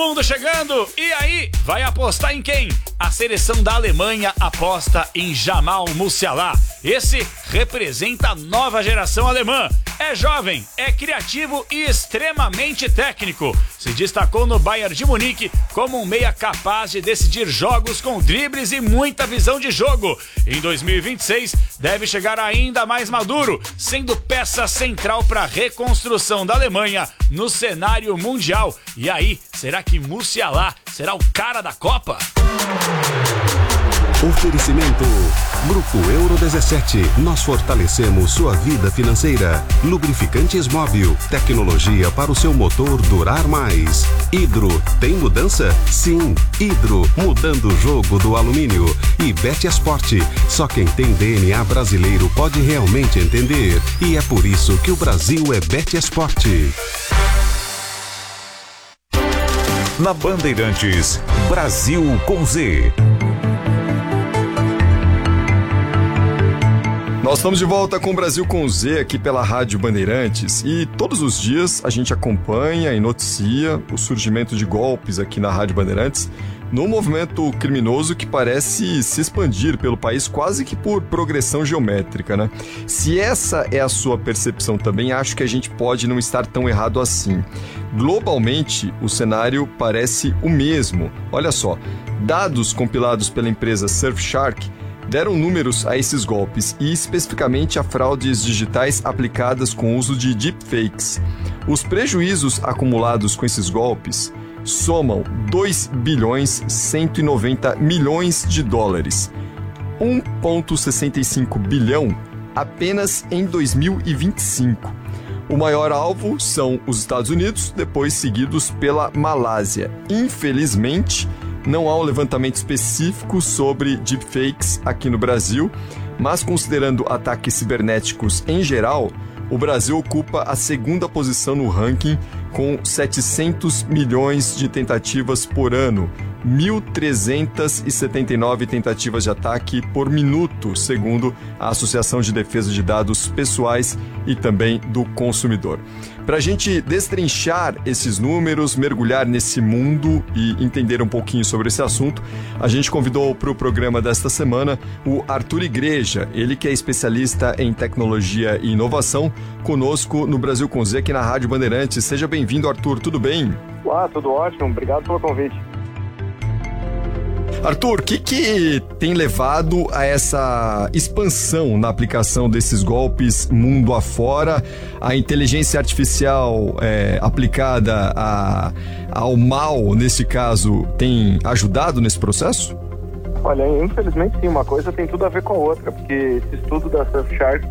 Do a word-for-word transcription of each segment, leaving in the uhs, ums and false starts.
Mundo chegando, e aí, vai apostar em quem? A seleção da Alemanha aposta em Jamal Musiala. Esse representa a nova geração alemã. É jovem, é criativo e extremamente técnico. Se destacou no Bayern de Munique como um meia capaz de decidir jogos com dribles e muita visão de jogo. Em dois mil e vinte e seis, deve chegar ainda mais maduro, sendo peça central para a reconstrução da Alemanha no cenário mundial. E aí, será que Musiala será o cara da Copa? Oferecimento Grupo Euro dezessete. Nós fortalecemos sua vida financeira. Lubrificantes Móbil. Tecnologia para o seu motor durar mais. Hidro. Tem mudança? Sim. Hidro. Mudando o jogo do alumínio. E Betesport. Só quem tem D N A brasileiro pode realmente entender. E é por isso que o Brasil é Betesport. Na Bandeirantes, Brasil com Z. Nós estamos de volta com o Brasil com Z aqui pela Rádio Bandeirantes e todos os dias a gente acompanha e noticia o surgimento de golpes aqui na Rádio Bandeirantes num movimento criminoso que parece se expandir pelo país quase que por progressão geométrica, né? Se essa é a sua percepção também, acho que a gente pode não estar tão errado assim. Globalmente, o cenário parece o mesmo. Olha só, dados compilados pela empresa Surfshark deram números a esses golpes e especificamente a fraudes digitais aplicadas com o uso de deepfakes. Os prejuízos acumulados com esses golpes somam dois bilhões cento e noventa milhões de dólares, um vírgula sessenta e cinco bilhão apenas em dois mil e vinte e cinco. O maior alvo são os Estados Unidos, depois seguidos pela Malásia. Infelizmente, não há um levantamento específico sobre deepfakes aqui no Brasil, mas considerando ataques cibernéticos em geral, o Brasil ocupa a segunda posição no ranking com setecentos milhões de tentativas por ano, mil trezentas e setenta e nove tentativas de ataque por minuto, segundo a Associação de Defesa de Dados Pessoais e também do Consumidor. Para a gente destrinchar esses números, mergulhar nesse mundo e entender um pouquinho sobre esse assunto, a gente convidou para o programa desta semana o Arthur Igreja, ele que é especialista em tecnologia e inovação, conosco no Brasil com Z aqui na Rádio Bandeirantes. Seja bem-vindo, Arthur, tudo bem? Olá, tudo ótimo, obrigado pelo convite. Arthur, o que, que tem levado a essa expansão na aplicação desses golpes mundo afora? A inteligência artificial é, aplicada a, ao mal, nesse caso, tem ajudado nesse processo? Olha, infelizmente sim, uma coisa tem tudo a ver com a outra, porque esse estudo da Surfshark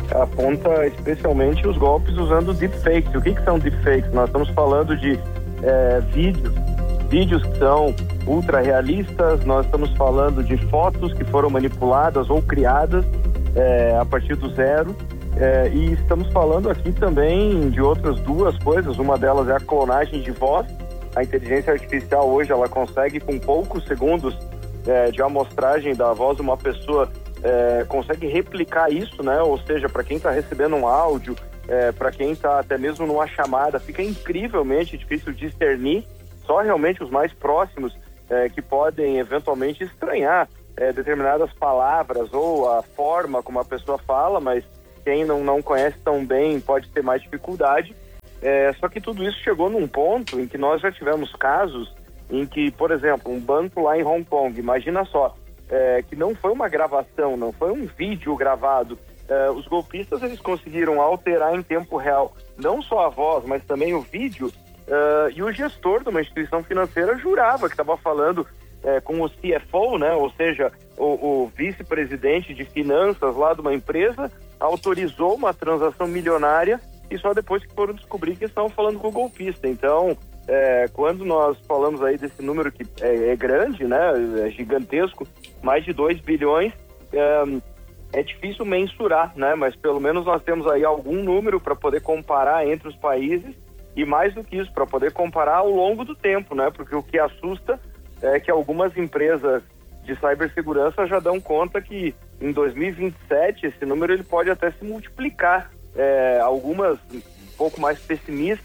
aponta especialmente os golpes usando deepfakes. O que, que são deepfakes? Nós estamos falando de é, vídeos, vídeos que são ultra realistas, nós estamos falando de fotos que foram manipuladas ou criadas é, a partir do zero, é, e estamos falando aqui também de outras duas coisas. Uma delas é a clonagem de voz. A inteligência artificial hoje ela consegue, com poucos segundos é, de amostragem da voz de uma pessoa, é, consegue replicar isso, né? Ou seja, para quem está recebendo um áudio, é, para quem está até mesmo numa chamada, fica incrivelmente difícil discernir. Só realmente os mais próximos É, que podem eventualmente estranhar é, determinadas palavras ou a forma como a pessoa fala, mas quem não, não conhece tão bem pode ter mais dificuldade. É, só que tudo isso chegou num ponto em que nós já tivemos casos em que, por exemplo, um banco lá em Hong Kong, imagina só, é, que não foi uma gravação, não foi um vídeo gravado. É, os golpistas eles conseguiram alterar em tempo real não só a voz, mas também o vídeo. Uh, e o gestor de uma instituição financeira jurava que estava falando uh, com o C F O, né? Ou seja, o, o vice-presidente de finanças lá de uma empresa, autorizou uma transação milionária e só depois que foram descobrir que estavam falando com o golpista. Então, uh, quando nós falamos aí desse número que é, é grande, né? É gigantesco, mais de dois bilhões, uh, é difícil mensurar, né? Mas pelo menos nós temos aí algum número para poder comparar entre os países. E mais do que isso, para poder comparar ao longo do tempo, né? Porque o que assusta é que algumas empresas de cibersegurança já dão conta que em dois mil e vinte e sete esse número ele pode até se multiplicar. É, algumas um pouco mais pessimistas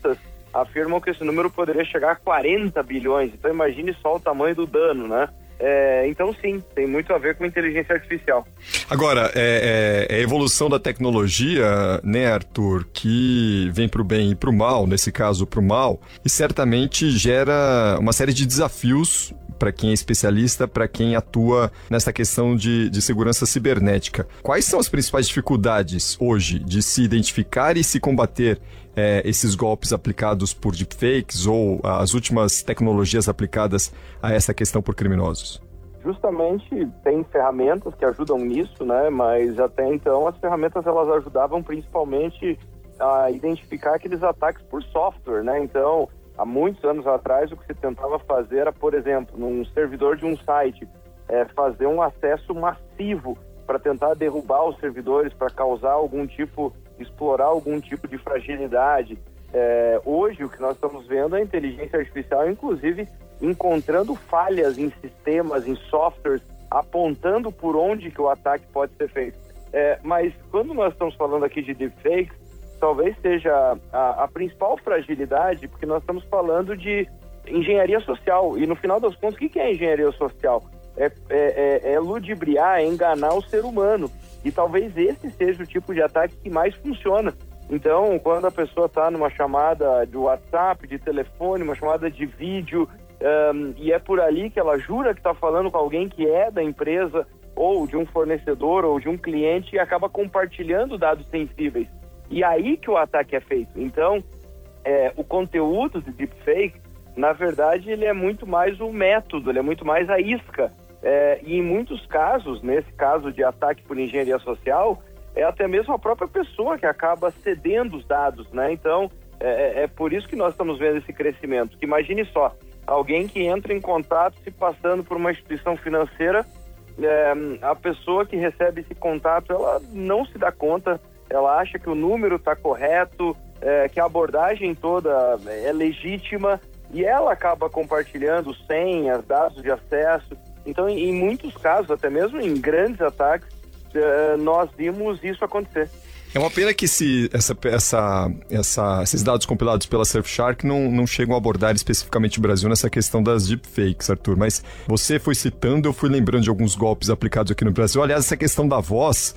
afirmam que esse número poderia chegar a quarenta bilhões. Então imagine só o tamanho do dano, né? É, então sim, tem muito a ver com inteligência artificial. Agora, é, é, é a evolução da tecnologia, né, Arthur, que vem para o bem e para o mal, nesse caso para o mal, e certamente gera uma série de desafios para quem é especialista, para quem atua nessa questão de, de segurança cibernética. Quais são as principais dificuldades hoje de se identificar e se combater é, esses golpes aplicados por deepfakes ou as últimas tecnologias aplicadas a essa questão por criminosos? Justamente tem ferramentas que ajudam nisso, né? Mas até então as ferramentas elas ajudavam principalmente a identificar aqueles ataques por software, né? Então, há muitos anos atrás, o que se tentava fazer era, por exemplo, num servidor de um site, é, fazer um acesso massivo para tentar derrubar os servidores, para causar algum tipo, explorar algum tipo de fragilidade. É, hoje, o que nós estamos vendo é a inteligência artificial, inclusive, encontrando falhas em sistemas, em softwares, apontando por onde que o ataque pode ser feito. É, mas quando nós estamos falando aqui de deepfakes, talvez seja a, a principal fragilidade, porque nós estamos falando de engenharia social. E no final das contas, o que, que é engenharia social? É, é, é, é ludibriar, é enganar o ser humano. E talvez esse seja o tipo de ataque que mais funciona. Então, quando a pessoa está numa chamada de WhatsApp, de telefone, uma chamada de vídeo, um, e é por ali que ela jura que está falando com alguém que é da empresa, ou de um fornecedor, ou de um cliente, e acaba compartilhando dados sensíveis. E aí que o ataque é feito. Então, é, o conteúdo de deepfake, na verdade, ele é muito mais o método, ele é muito mais a isca. É, e em muitos casos, nesse caso de ataque por engenharia social, é até mesmo a própria pessoa que acaba cedendo os dados, né? Então, é, é por isso que nós estamos vendo esse crescimento. Que imagine só, alguém que entra em contato se passando por uma instituição financeira, é, a pessoa que recebe esse contato, ela não se dá conta, ela acha que o número está correto, é, que a abordagem toda é legítima, e ela acaba compartilhando senhas, dados de acesso. Então, em, em muitos casos, até mesmo em grandes ataques, é, nós vimos isso acontecer. É uma pena que esse, essa, essa, essa, esses dados compilados pela Surfshark não, não chegam a abordar especificamente o Brasil nessa questão das deepfakes, Arthur. Mas você foi citando, eu fui lembrando de alguns golpes aplicados aqui no Brasil. Aliás, essa questão da voz,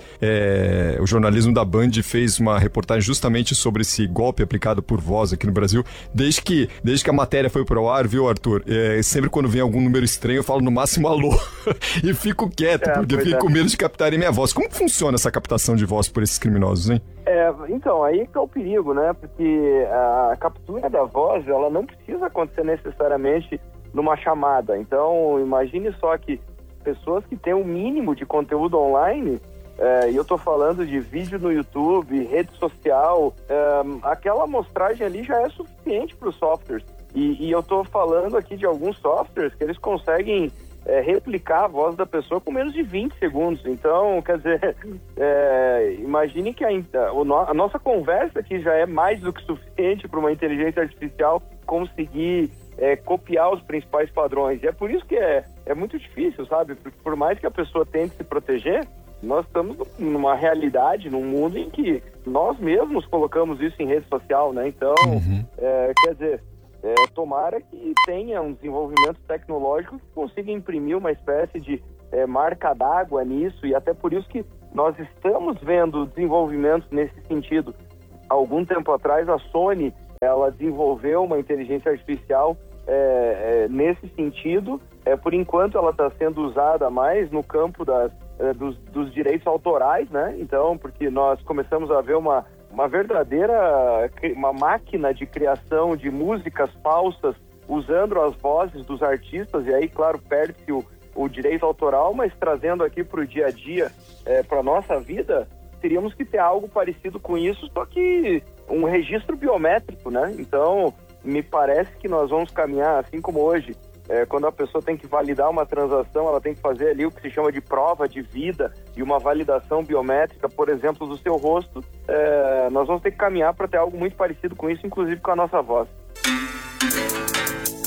é, o jornalismo da Band fez uma reportagem justamente sobre esse golpe aplicado por voz aqui no Brasil. Desde que, desde que a matéria foi pro ar, viu, Arthur? É, sempre quando vem algum número estranho, eu falo no máximo alô. E fico quieto, é, porque eu fico é. com medo de captarem minha voz. Como funciona essa captação de voz por esses criminosos? Hein? É, então, aí que é o perigo, né? Porque a captura da voz, ela não precisa acontecer necessariamente numa chamada. Então, imagine só que pessoas que têm o um mínimo de conteúdo online, é, e eu tô falando de vídeo no YouTube, rede social, é, aquela amostragem ali já é suficiente para os softwares. E, e eu tô falando aqui de alguns softwares que eles conseguem É, replicar a voz da pessoa com menos de vinte segundos. Então, quer dizer, é, imagine que a, a, a nossa conversa aqui já é mais do que suficiente para uma inteligência artificial conseguir é, copiar os principais padrões. E é por isso que é, é muito difícil, sabe? Porque por mais que a pessoa tente se proteger, nós estamos numa realidade, num mundo em que nós mesmos colocamos isso em rede social, né? Então, uhum. é, quer dizer... É, tomara que tenha um desenvolvimento tecnológico que consiga imprimir uma espécie de é, marca d'água nisso, e até por isso que nós estamos vendo desenvolvimentos nesse sentido. Há algum tempo atrás, a Sony ela desenvolveu uma inteligência artificial é, é, nesse sentido. É, por enquanto, ela está sendo usada mais no campo das, é, dos, dos direitos autorais, né? Então, porque nós começamos a ver uma uma verdadeira uma máquina de criação de músicas falsas usando as vozes dos artistas, e aí, claro, perde-se o, o direito autoral, mas trazendo aqui para o dia a dia, é, para a nossa vida, teríamos que ter algo parecido com isso, só que um registro biométrico, né? Então, me parece que nós vamos caminhar, assim como hoje, É, quando a pessoa tem que validar uma transação, ela tem que fazer ali o que se chama de prova de vida e uma validação biométrica, por exemplo, do seu rosto. É, nós vamos ter que caminhar para ter algo muito parecido com isso, inclusive com a nossa voz.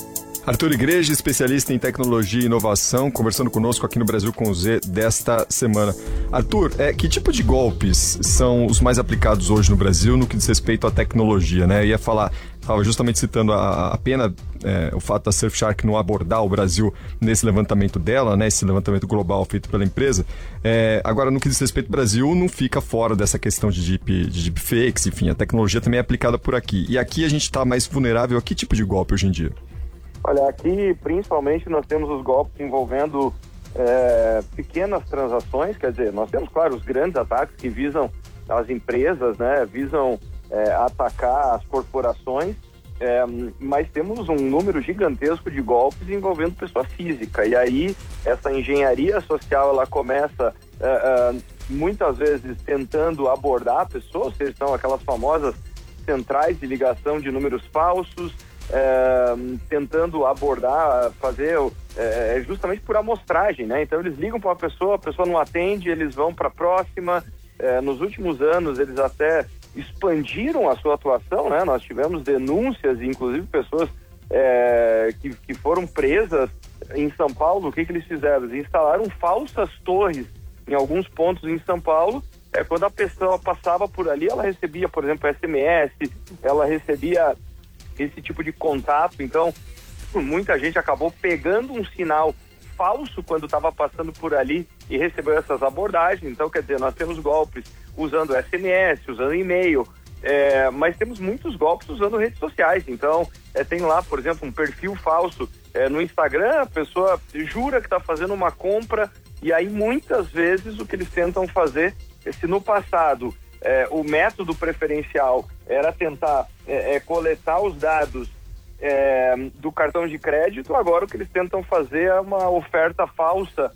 Arthur Igreja, especialista em tecnologia e inovação, conversando conosco aqui no Brasil com Z desta semana. Arthur, é, que tipo de golpes são os mais aplicados hoje no Brasil no que diz respeito à tecnologia, né? Eu ia falar, estava justamente citando a, a pena, é, o fato da Surfshark não abordar o Brasil nesse levantamento dela, né? Esse levantamento global feito pela empresa. É, agora, no que diz respeito ao Brasil, não fica fora dessa questão de, deep, de deepfakes, enfim, a tecnologia também é aplicada por aqui. E aqui a gente está mais vulnerável a que tipo de golpe hoje em dia? Olha, aqui principalmente nós temos os golpes envolvendo é, pequenas transações, quer dizer, nós temos, claro, os grandes ataques que visam as empresas, né, visam é, atacar as corporações, é, mas temos um número gigantesco de golpes envolvendo pessoa física, e aí essa engenharia social, ela começa é, é, muitas vezes tentando abordar a pessoa, ou seja, são aquelas famosas centrais de ligação de números falsos, É, tentando abordar, fazer é, justamente por amostragem, né? Então eles ligam para uma pessoa, a pessoa não atende, eles vão para a próxima. É, nos últimos anos eles até expandiram a sua atuação, né? Nós tivemos denúncias, inclusive pessoas é, que, que foram presas em São Paulo. O que, que eles fizeram? Eles instalaram falsas torres em alguns pontos em São Paulo. É, quando a pessoa passava por ali, ela recebia, por exemplo, S M S, ela recebia esse tipo de contato. Então muita gente acabou pegando um sinal falso quando estava passando por ali e recebeu essas abordagens. Então, quer dizer, nós temos golpes usando S M S, usando e-mail, é, mas temos muitos golpes usando redes sociais. Então é, tem lá, por exemplo, um perfil falso é, no Instagram, a pessoa jura que está fazendo uma compra, e aí muitas vezes o que eles tentam fazer é, se no passado É, o método preferencial era tentar é, é, coletar os dados é, do cartão de crédito, agora o que eles tentam fazer é uma oferta falsa,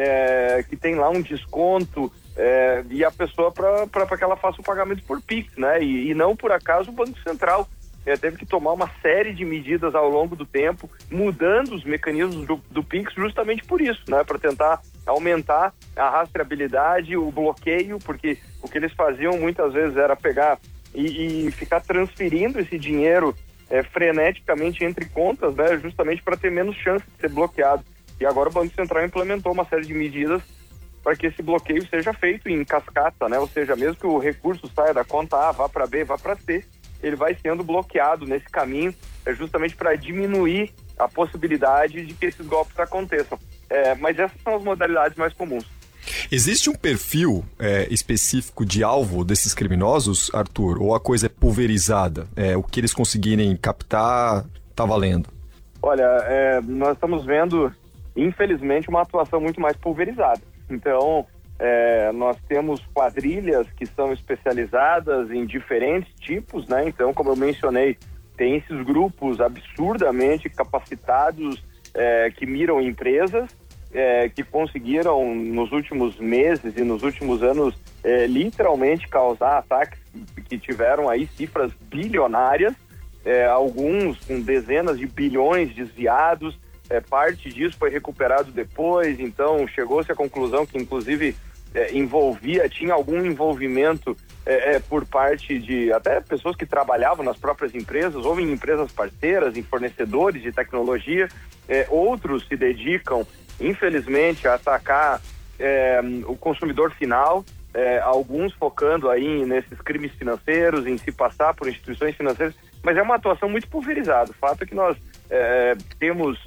é, que tem lá um desconto, é, e a pessoa para que ela faça o pagamento por Pix, né? E, e não por acaso o Banco Central é, teve que tomar uma série de medidas ao longo do tempo, mudando os mecanismos do, do Pix justamente por isso, né? Para tentar aumentar a rastreabilidade, o bloqueio, porque o que eles faziam muitas vezes era pegar e, e ficar transferindo esse dinheiro é, freneticamente entre contas, né, justamente para ter menos chance de ser bloqueado. E agora o Banco Central implementou uma série de medidas para que esse bloqueio seja feito em cascata, né? Ou seja, mesmo que o recurso saia da conta A, vá para B, vá para C, ele vai sendo bloqueado nesse caminho, é justamente para diminuir a possibilidade de que esses golpes aconteçam. É, mas essas são as modalidades mais comuns. Existe um perfil é, específico de alvo desses criminosos, Arthur? Ou a coisa é pulverizada? É, o que eles conseguirem captar tá valendo? Olha, é, nós estamos vendo, infelizmente, uma atuação muito mais pulverizada. Então, é, nós temos quadrilhas que são especializadas em diferentes tipos, né? Então, como eu mencionei, tem esses grupos absurdamente capacitados é, que miram empresas, é, que conseguiram nos últimos meses e nos últimos anos é, literalmente causar ataques que tiveram aí cifras bilionárias, é, alguns com dezenas de bilhões desviados, é, parte disso foi recuperado depois. Então chegou-se à conclusão que inclusive é, envolvia, tinha algum envolvimento É, é, por parte de até pessoas que trabalhavam nas próprias empresas, ou em empresas parceiras, em fornecedores de tecnologia. É, outros se dedicam, infelizmente, a atacar é, o consumidor final, é, alguns focando aí nesses crimes financeiros, em se passar por instituições financeiras, mas é uma atuação muito pulverizada. O fato é que nós é, temos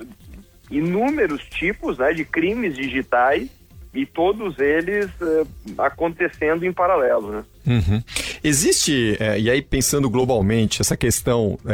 inúmeros tipos, né, de crimes digitais, e todos eles eh, acontecendo em paralelo, né? Uhum. Existe, é, e aí pensando globalmente, essa questão